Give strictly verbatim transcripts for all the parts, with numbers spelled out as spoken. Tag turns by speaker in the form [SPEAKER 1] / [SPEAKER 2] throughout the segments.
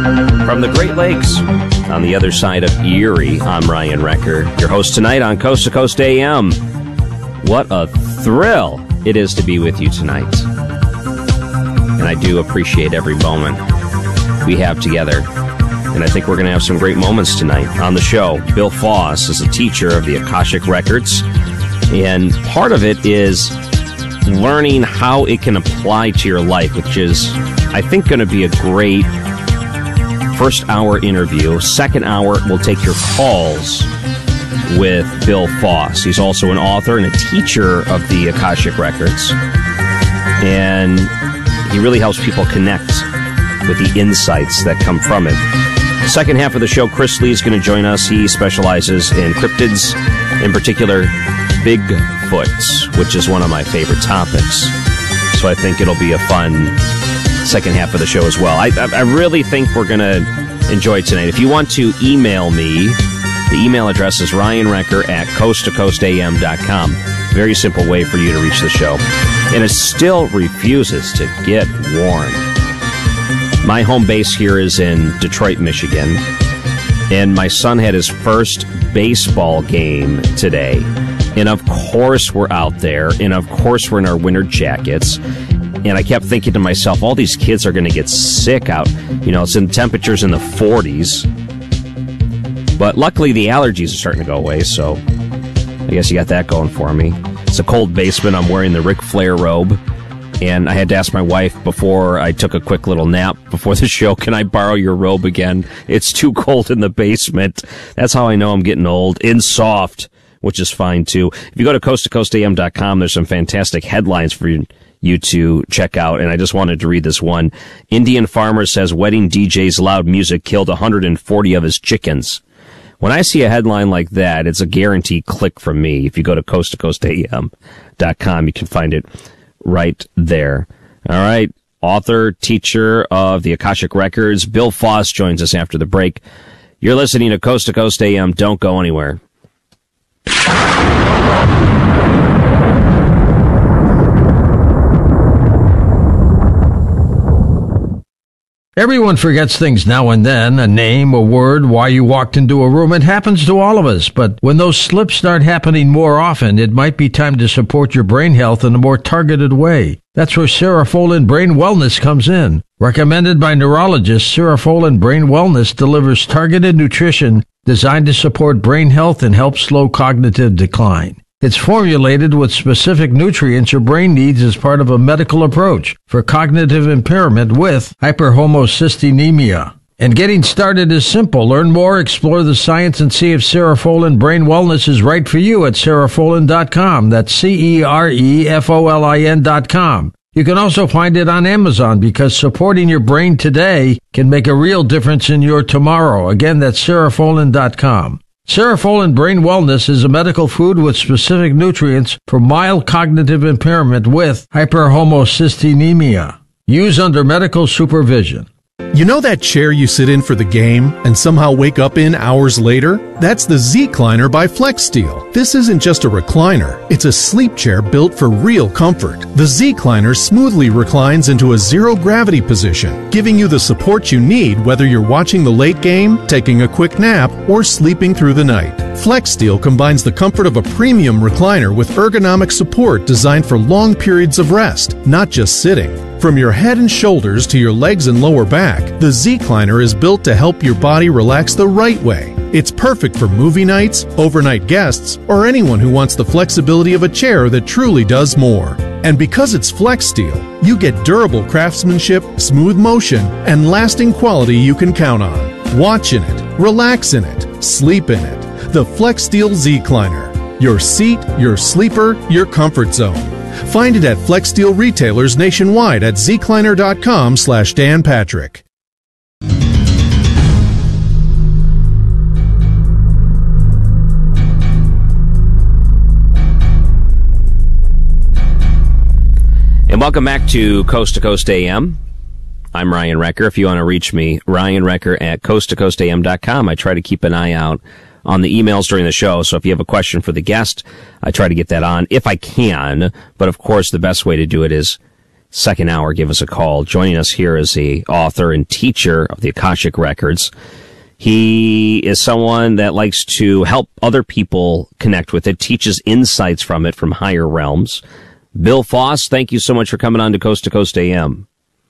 [SPEAKER 1] From the Great Lakes, on the other side of Erie, I'm Ryan Recker, your host tonight on Coast to Coast A M. What a thrill it is to be with you tonight. And I do appreciate every moment we have together. And I think we're going to have some great moments tonight on the show. Bill Foss is a teacher of the Akashic Records. And part of it is learning how it can apply to your life, which is, I think, going to be a great first hour interview. Second hour, we'll take your calls with Bill Foss. He's also an author and a teacher of the Akashic Records. And he really helps people connect with the insights that come from it. Second half of the show, Chris Lee is going to join us. He specializes in cryptids, in particular Bigfoots, which is one of my favorite topics. So I think it'll be a fun second half of the show as well. I, I, I really think we're going to enjoy it tonight. If you want to email me, the email address is ryanrecker at coast to coast a m dot com. Very simple way for you to reach the show. And it still refuses to get warm. My home base here is in Detroit, Michigan. And my son had his first baseball game today. And of course we're out there. And of course we're in our winter jackets. And I kept thinking to myself, all these kids are going to get sick out. You know, it's in temperatures in the forties. But luckily, the allergies are starting to go away, so I guess you got that going for me. It's a cold basement. I'm wearing the Ric Flair robe. And I had to ask my wife before I took a quick little nap before the show, can I borrow your robe again? It's too cold in the basement. That's how I know I'm getting old. In soft, which is fine, too. If you go to coast to coast a m dot com, there's some fantastic headlines for you. you to check out, and I just wanted to read this one. Indian farmer says wedding D J's loud music killed one hundred forty of his chickens. When I see a headline like that, it's a guaranteed click from me. If you go to coast to coast a m dot com, you can find it right there. All right. Author, teacher of the Akashic Records, Bill Foss joins us after the break. You're listening to Coast to Coast A M. Don't go anywhere.
[SPEAKER 2] Everyone forgets things now and then, a name, a word, why you walked into a room. It happens to all of us, but when those slips start happening more often, it might be time to support your brain health in a more targeted way. That's where Cerefolin Brain Wellness comes in. Recommended by neurologists, Cerefolin Brain Wellness delivers targeted nutrition designed to support brain health and help slow cognitive decline. It's formulated with specific nutrients your brain needs as part of a medical approach for cognitive impairment with hyperhomocystinemia. And getting started is simple. Learn more, explore the science, and see if Cerefolin Brain Wellness is right for you at cerefolin dot com. That's C E R E F O L I N dot com. You can also find it on Amazon because supporting your brain today can make a real difference in your tomorrow. Again, that's cerefolin dot com. Cerefolin Brain Wellness is a medical food with specific nutrients for mild cognitive impairment with hyperhomocystinemia. Use under medical supervision.
[SPEAKER 3] You know that chair you sit in for the game and somehow wake up in hours later? That's the Z-Cliner by FlexSteel. This isn't just a recliner, it's a sleep chair built for real comfort. The Z-Cliner smoothly reclines into a zero-gravity position, giving you the support you need whether you're watching the late game, taking a quick nap, or sleeping through the night. FlexSteel combines the comfort of a premium recliner with ergonomic support designed for long periods of rest, not just sitting. From your head and shoulders to your legs and lower back, the Z-Cliner is built to help your body relax the right way. It's perfect for movie nights, overnight guests, or anyone who wants the flexibility of a chair that truly does more. And because it's FlexSteel, you get durable craftsmanship, smooth motion, and lasting quality you can count on. Watch in it, relax in it, sleep in it. The FlexSteel Z-Cliner. Your seat, your sleeper, your comfort zone. Find it at FlexSteel retailers nationwide at zcliner dot com slash Dan Patrick.
[SPEAKER 1] And welcome back to Coast to Coast A M. I'm Ryan Recker. If you want to reach me, Ryan Recker at coast to coast a m dot com. I try to keep an eye out on the emails during the show, so if you have a question for the guest, I try to get that on if I can. But of course, the best way to do it is second hour, give us a call. Joining us here is the author and teacher of the Akashic Records. He is someone that likes to help other people connect with it, teaches insights from it from higher realms. Bill Foss, thank you so much for coming on to Coast to Coast A M.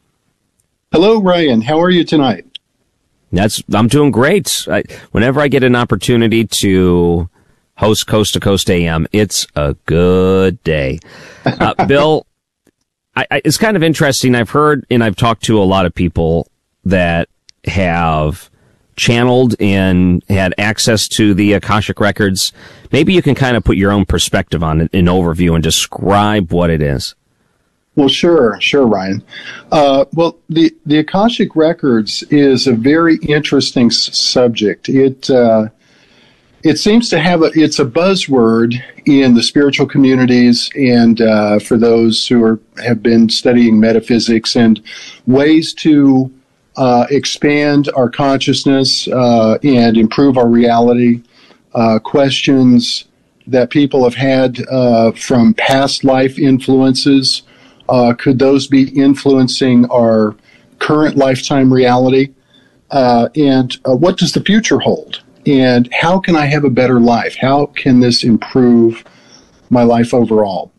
[SPEAKER 4] Hello, Ryan. How are you tonight?
[SPEAKER 1] That's I'm doing great. I, whenever I get an opportunity to host Coast to Coast A M, it's a good day. Uh, Bill, I, I, it's kind of interesting. I've heard and I've talked to a lot of people that have channeled and had access to the Akashic Records. Maybe you can kind of put your own perspective on it, an overview, and describe what it is.
[SPEAKER 4] Well, sure, sure, Ryan. Uh, well, the, the Akashic Records is a very interesting s- subject. It uh, it seems to have a, it's a buzzword in the spiritual communities and uh, for those who are, have been studying metaphysics and ways to uh, expand our consciousness uh, and improve our reality. Uh, questions that people have had uh, from past life influences. Uh, could those be influencing our current lifetime reality? Uh, and uh, what does the future hold? And how can I have a better life? How can this improve my life overall?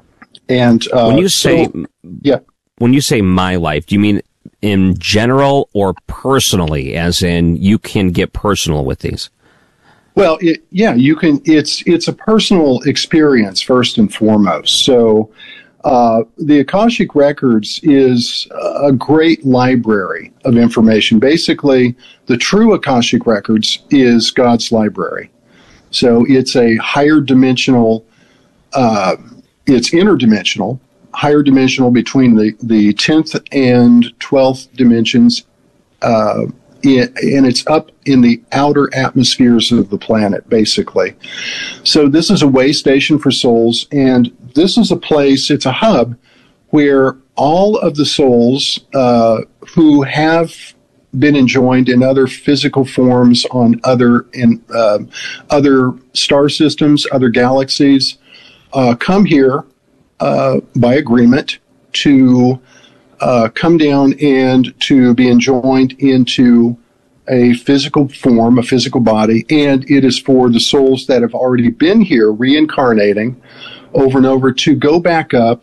[SPEAKER 4] And uh,
[SPEAKER 1] when you say,
[SPEAKER 4] so, yeah,
[SPEAKER 1] when you say my life, do you mean in general or personally? As in, you can get personal with these.
[SPEAKER 4] Well, it, yeah, you can. It's it's a personal experience first and foremost. So. Uh, the Akashic Records is a great library of information. Basically, the true Akashic Records is God's library. So it's a higher dimensional, uh, it's interdimensional, higher dimensional between the, the tenth and twelfth dimensions, uh, it, and it's up in the outer atmospheres of the planet, basically. So this is a way station for souls, and this is a place, it's a hub, where all of the souls uh, who have been enjoined in other physical forms on other in uh, other star systems, other galaxies, uh, come here uh, by agreement to uh, come down and to be enjoined into a physical form, a physical body, and it is for the souls that have already been here reincarnating over and over to go back up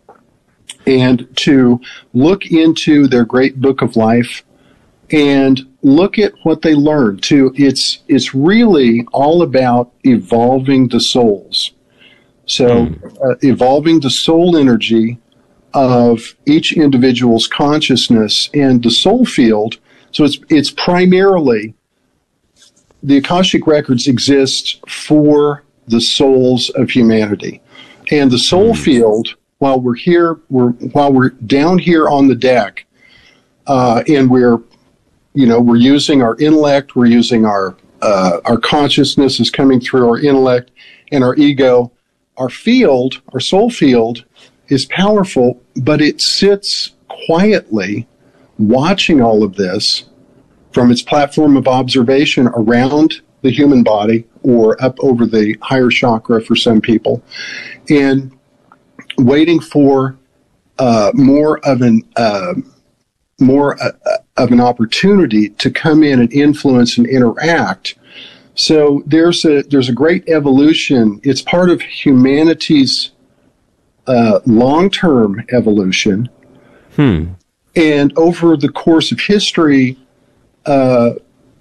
[SPEAKER 4] and to look into their great book of life and look at what they learned. To it's it's really all about evolving the souls. So uh, evolving the soul energy of each individual's consciousness and the soul field. So it's it's primarily, the Akashic Records exist for the souls of humanity. And the soul field, while we're here, we're while we're down here on the deck, uh, and we're, you know, we're using our intellect, we're using our uh, our consciousness is coming through our intellect and our ego. Our field, our soul field, is powerful, but it sits quietly watching all of this from its platform of observation around the human body or up over the higher chakra for some people, and waiting for uh, more of an uh, more uh, of an opportunity to come in and influence and interact. So there's a there's a great evolution. It's part of humanity's uh, long-term evolution.
[SPEAKER 1] Hmm.
[SPEAKER 4] And over the course of history, uh,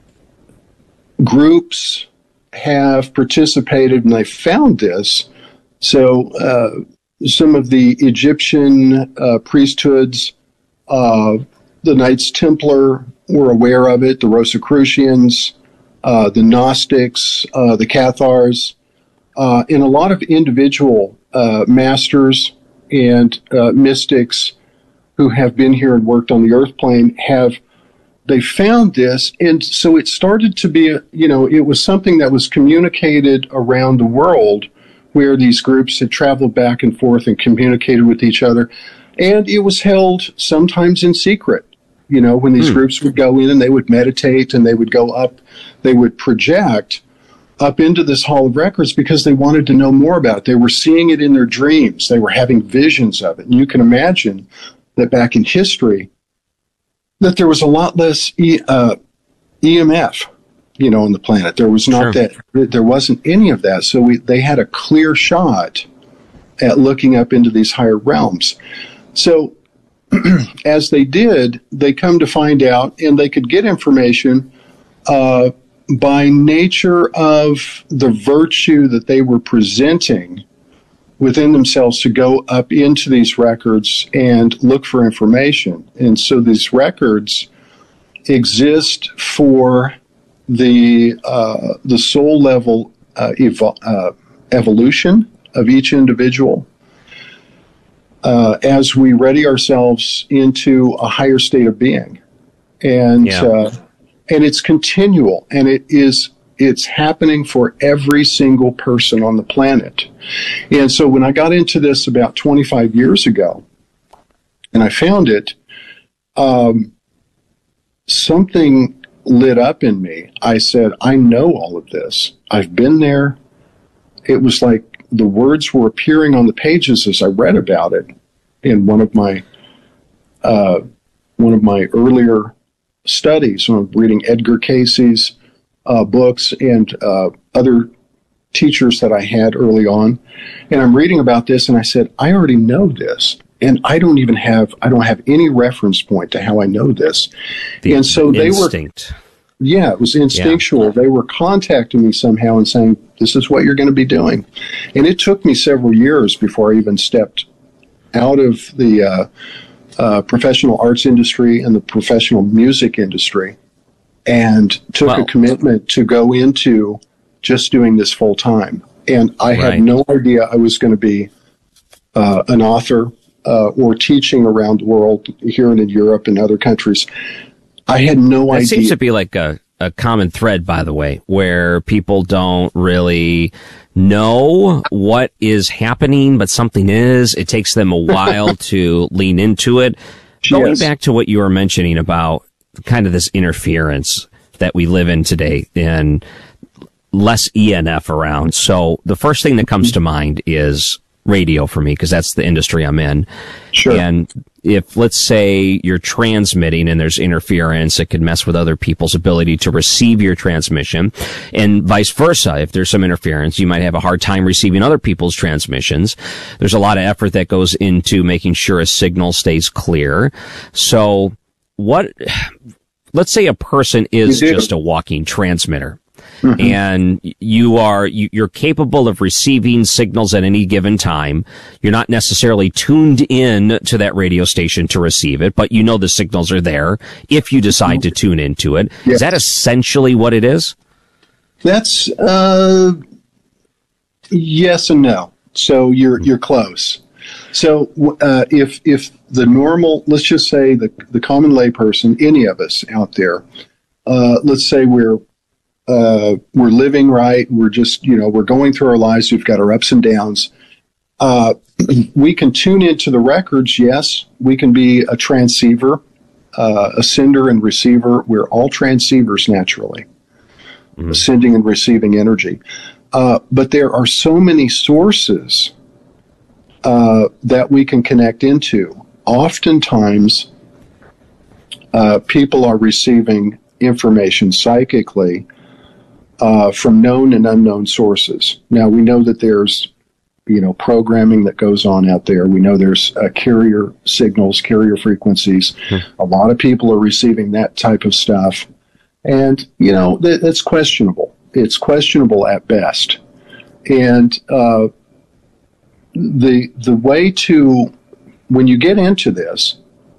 [SPEAKER 4] groups have participated, and they found this. So uh, some of the Egyptian uh, priesthoods, uh, the Knights Templar were aware of it, the Rosicrucians, uh, the Gnostics, uh, the Cathars, uh, and a lot of individual uh, masters and uh, mystics who have been here and worked on the earth plane have, they found this, and so it started to be, a, you know, it was something that was communicated around the world where these groups had traveled back and forth and communicated with each other, and it was held sometimes in secret. You know, when these hmm. groups would go in and they would meditate and they would go up, they would project, up into this Hall of Records because they wanted to know more about it. They were seeing it in their dreams. They were having visions of it. And you can imagine that back in history, that there was a lot less e, uh, E M F, you know, on the planet. There was not
[SPEAKER 1] Sure.
[SPEAKER 4] that, there wasn't any of that. So we, they had a clear shot at looking up into these higher realms. So as they did, they come to find out, and they could get information uh, by nature of the virtue that they were presenting within themselves to go up into these records and look for information. And so these records exist for the uh, the soul level uh, evo- uh, evolution of each individual uh, as we ready ourselves into a higher state of being. And
[SPEAKER 1] Yeah.
[SPEAKER 4] uh, and it's continual, and it is it's happening for every single person on the planet. And so when I got into this about twenty-five years ago, and I found it, um, something lit up in me. I said, I know all of this. I've been there. It was like the words were appearing on the pages as I read about it in one of my uh, one of my earlier studies when I'm reading Edgar Casey's uh, books and uh, other teachers that I had early on. And I'm reading about this, and I said, I already know this. And I don't even have, I don't have any reference point to how I know this.
[SPEAKER 1] The
[SPEAKER 4] and so they
[SPEAKER 1] instinct.
[SPEAKER 4] were, yeah, it was instinctual. Yeah. They were contacting me somehow and saying, this is what you're going to be doing. And it took me several years before I even stepped out of the uh, uh, professional arts industry and the professional music industry and took
[SPEAKER 1] well,
[SPEAKER 4] a commitment to go into just doing this full time. And I
[SPEAKER 1] right.
[SPEAKER 4] had no idea I was going to be uh, an author uh, or teaching around the world here and in Europe and other countries. I had no
[SPEAKER 1] that
[SPEAKER 4] idea.
[SPEAKER 1] It seems to be like a, a common thread, by the way, where people don't really know what is happening, but something is. It takes them a while to lean into it. Going
[SPEAKER 4] Yes.
[SPEAKER 1] back to what you were mentioning about kind of this interference that we live in today and less E N F around. So the first thing that comes to mind is radio for me, because that's the industry I'm in.
[SPEAKER 4] Sure.
[SPEAKER 1] And if, let's say, you're transmitting and there's interference, it could mess with other people's ability to receive your transmission, and vice versa. If there's some interference, you might have a hard time receiving other people's transmissions. There's a lot of effort that goes into making sure a signal stays clear. So what, let's say a person is just a walking transmitter. Mm-hmm. And you are, you, you're capable of receiving signals at any given time. You're not necessarily tuned in to that radio station to receive it, but you know the signals are there if you decide to tune into it. Yes. Is that essentially what it is?
[SPEAKER 4] That's, uh, yes and no. So you're, you're close. So, uh, if, if the normal, let's just say the, the common layperson, any of us out there, uh, let's say we're, Uh, we're living right. We're just, you know, we're going through our lives. We've got our ups and downs. Uh, we can tune into the records. Yes, we can be a transceiver, uh, a sender and receiver. We're all transceivers naturally, mm-hmm. sending and receiving energy. Uh, but there are so many sources uh, that we can connect into. Oftentimes, uh, people are receiving information psychically Uh, from known and unknown sources. Now, we know that there's, you know, programming that goes on out there. We know there's uh, carrier signals, carrier frequencies. Hmm. A lot of people are receiving that type of stuff. And, you know, th- that's questionable. It's questionable at best. And uh, the the way to, when you get into this,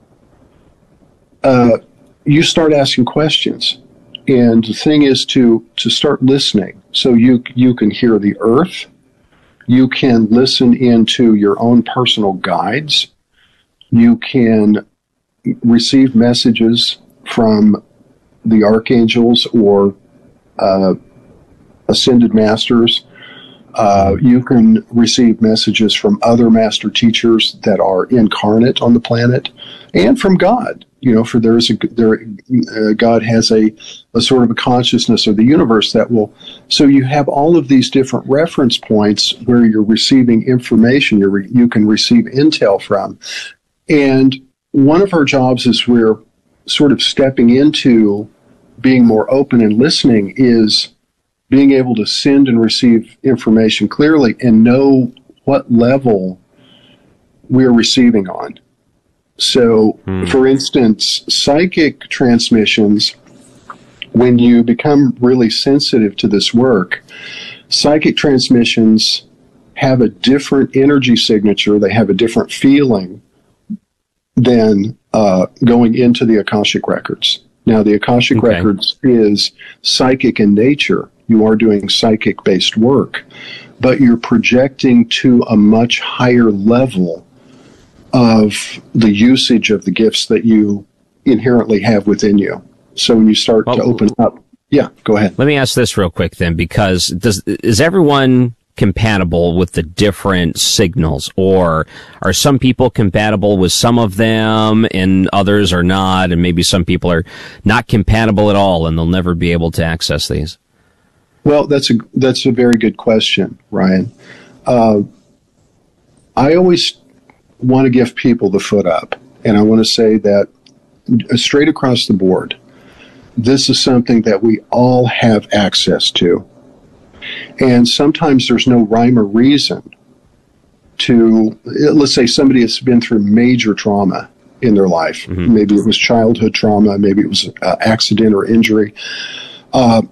[SPEAKER 4] uh, you start asking questions. And the thing is to, to start listening. So you you can hear the earth. You can listen into your own personal guides. You can receive messages from the archangels or uh, ascended masters. Uh, you can receive messages from other master teachers that are incarnate on the planet, and from God. You know, for there is a there, uh, God has a, a sort of a consciousness of the universe that will. So you have all of these different reference points where you're receiving information. You re, you can receive intel from, and one of our jobs as we're sort of stepping into being more open and listening is being able to send and receive information clearly and know what level we're receiving on. So, hmm. for instance, psychic transmissions, when you become really sensitive to this work, psychic transmissions have a different energy signature, they have a different feeling than uh, going into the Akashic Records. Now, the Akashic okay. Records is psychic in nature. You are doing psychic-based work, but you're projecting to a much higher level of the usage of the gifts that you inherently have within you. So when you start well, to open up, yeah, go ahead.
[SPEAKER 1] Let me ask this real quick then, because does is everyone compatible with the different signals, or are some people compatible with some of them and others are not, and maybe some people are not compatible at all and they'll never be able to access these?
[SPEAKER 4] Well, that's a that's a very good question, Ryan. Uh, I always want to give people the foot up, and I want to say that straight across the board, this is something that we all have access to. And sometimes there's no rhyme or reason to, let's say somebody has been through major trauma in their life. Mm-hmm. Maybe it was childhood trauma, maybe it was uh, accident or injury. Uh,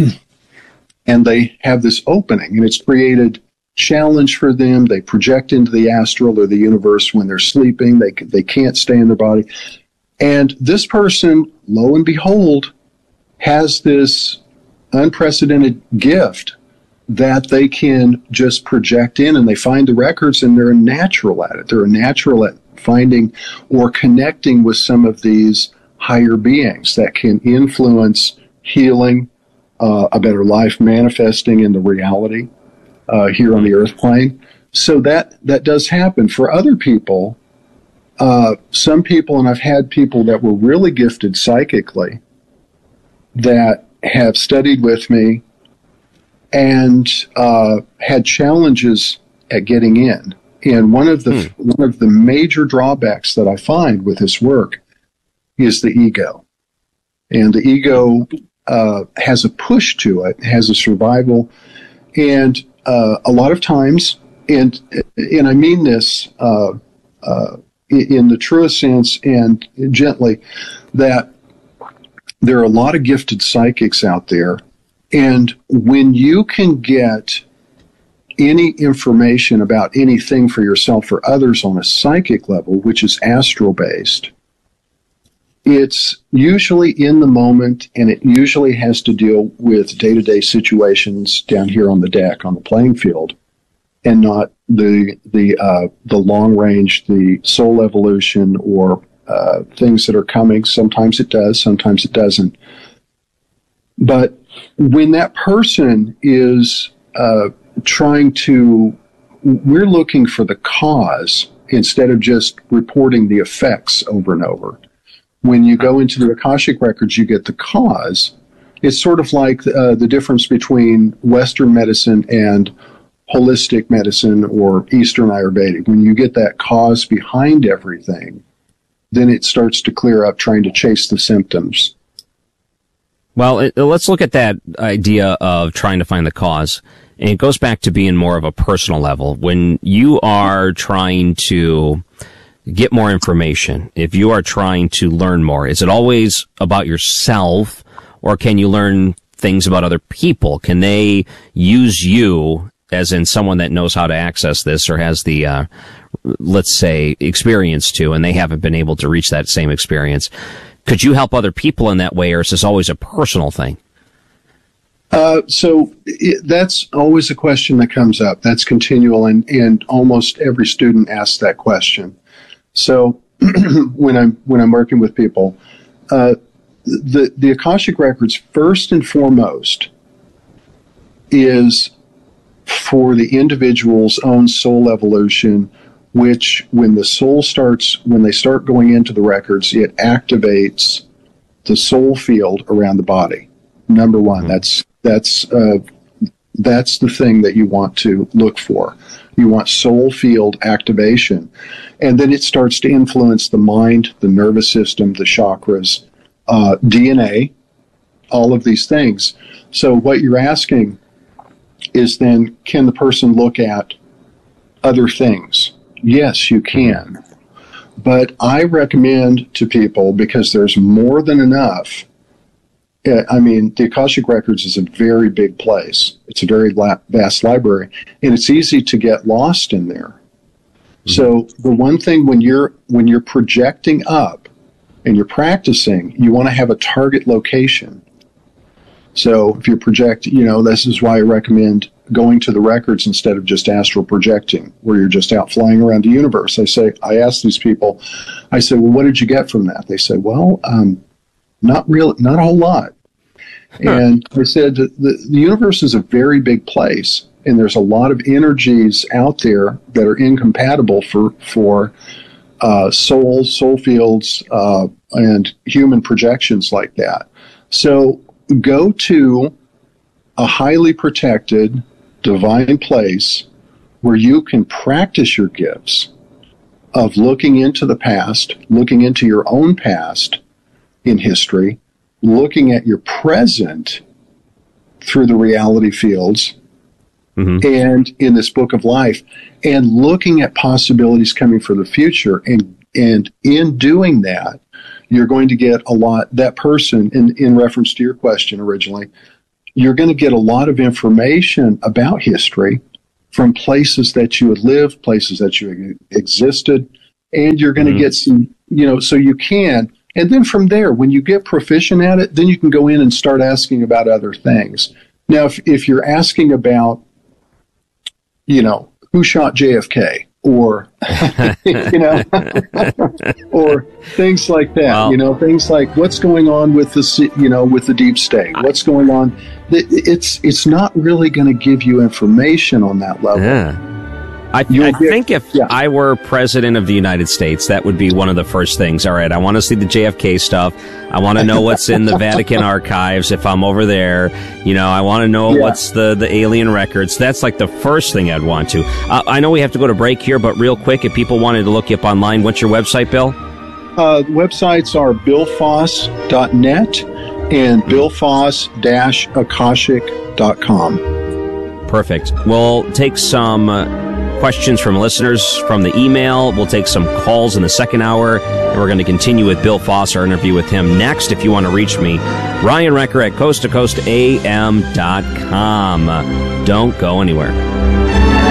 [SPEAKER 4] and they have this opening, and it's created challenge for them. They project into the astral or the universe when they're sleeping. They, they can't stay in their body. And this person, lo and behold, has this unprecedented gift that they can just project in, and they find the records, and they're natural at it. They're natural at finding or connecting with some of these higher beings that can influence healing, uh, a better life, manifesting in the reality uh, here on the earth plane. So that, that does happen. For other people, uh, some people, and I've had people that were really gifted psychically that have studied with me and uh, had challenges at getting in. And one of the hmm. one of the major drawbacks that I find with this work is the ego. And the ego uh, has a push to it, has a survival, and uh, a lot of times, and and I mean this uh, uh, in the truest sense and gently, that there are a lot of gifted psychics out there, and when you can get any information about anything for yourself or others on a psychic level, which is astral-based, it's usually in the moment, and it usually has to deal with day-to-day situations down here on the deck, on the playing field, and not the the uh, the long range, the soul evolution, or uh, things that are coming. Sometimes it does, sometimes it doesn't. But when that person is uh, trying to, we're looking for the cause instead of just reporting the effects over and over. When you go into the Akashic Records, you get the cause. It's sort of like uh, the difference between Western medicine and holistic medicine or Eastern Ayurvedic. When you get that cause behind everything, then it starts to clear up trying to chase the symptoms.
[SPEAKER 1] Well, it, let's look at that idea of trying to find the cause. And it goes back to being more of a personal level. When you are trying to get more information, if you are trying to learn more, is it always about yourself, or can you learn things about other people? Can they use you, as in someone that knows how to access this or has the, uh, let's say, experience to, and they haven't been able to reach that same experience? Could you help other people in that way, or is this always a personal thing?
[SPEAKER 4] Uh, so it, that's always a question that comes up. That's continual, and, and almost every student asks that question. So when I'm when I'm working with people, uh, the the Akashic Records first and foremost is for the individual's own soul evolution, which when the soul starts, when they start going into the records, it activates the soul field around the body. Number one, that's that's uh, that's the thing that you want to look for. You want soul field activation, and then it starts to influence the mind, the nervous system, the chakras, uh, D N A, all of these things. So what you're asking is then, can the person look at other things? Yes, you can. But I recommend to people, because there's more than enough. I mean, the Akashic Records is a very big place. It's a very la- vast library, and it's easy to get lost in there. Mm-hmm. So the one thing when you're when you're projecting up and you're practicing, you want to have a target location. So if you project, you know, this is why I recommend going to the records instead of just astral projecting, where you're just out flying around the universe. I say, I ask these people, I say, well, what did you get from that? They say, well, um, not real, not a whole lot. Huh. And I said, the, the universe is a very big place, and there's a lot of energies out there that are incompatible for for uh, souls, soul fields, uh, and human projections like that. So go to a highly protected, divine place where you can practice your gifts of looking into the past, looking into your own past in history, looking at your present through the reality fields, mm-hmm. and in this book of life, and looking at possibilities coming for the future. And, and in doing that, you're going to get a lot, that person, in, in reference to your question originally, you're going to get a lot of information about history from places that you had lived, places that you existed, and you're going mm-hmm. to get some, you know, so you can. And then from there, when you get proficient at it, then you can go in and start asking about other things. Now, if, if you're asking about, you know, who shot J F K, or, you know, or things like that, well, you know, things like what's going on with the, you know, with the deep state, what's going on. It's, it's not really going to give you information on that level.
[SPEAKER 1] Yeah. I, I get, think if yeah. I were president of the United States, that would be one of the first things. All right, I want to see the J F K stuff. I want to know what's in the Vatican archives if I'm over there. You know, I want to know yeah. what's the, the alien records. That's like the first thing I'd want to. Uh, I know we have to go to break here, but real quick, if people wanted to look you up online, what's your website, Bill?
[SPEAKER 4] Uh, websites are bill foss dot net and bill foss dash akashic dot com.
[SPEAKER 1] Perfect. We'll take some Uh, questions from listeners from the email. We'll take some calls in the second hour, and we're going to continue with Bill Foss, our interview with him next. If you want to reach me, Ryan Recker at coast to coast a m dot com. Don't go anywhere.